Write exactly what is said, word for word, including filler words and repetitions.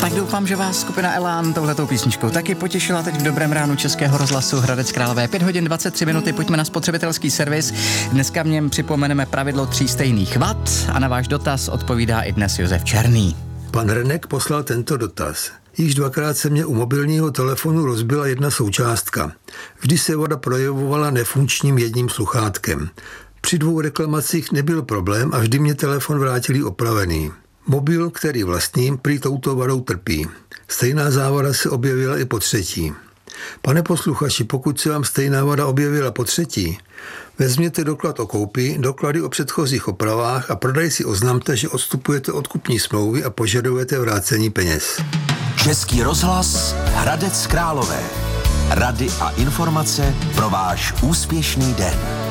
Tak doufám, že vás skupina Elán touhletou písničkou taky potěšila teď v dobrém ránu Českého rozhlasu Hradec Králové. pět hodin dvacet tři minuty, pojďme na spotřebitelský servis. Dneska v něm připomeneme pravidlo tří stejných vat a na váš dotaz odpovídá i dnes Josef Černý. Pan Renek poslal tento dotaz. Již dvakrát se mě u mobilního telefonu rozbila jedna součástka. Vždy se vada projevovala nefunkčním jedním sluchátkem. Při dvou reklamacích nebyl problém a vždy mě telefon vrátili opravený. Mobil, který vlastním, prý touto vadou trpí. Stejná závada se objevila i po třetí. Pane posluchači, pokud se vám stejná vada objevila po třetí, vezměte doklad o koupi, doklady o předchozích opravách a prodejci oznamte, že odstupujete od kupní smlouvy a požadujete vrácení peněz. Český rozhlas Hradec Králové. Rady a informace pro váš úspěšný den.